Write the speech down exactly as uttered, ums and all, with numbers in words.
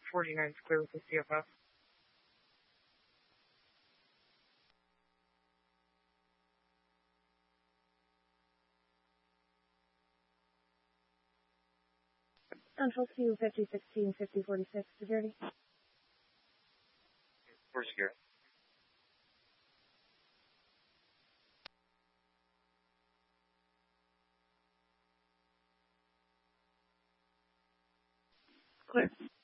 forty-nine is clear with the C F F. Central to fifty sixteen, fifty forty-six, security. For security. Clear.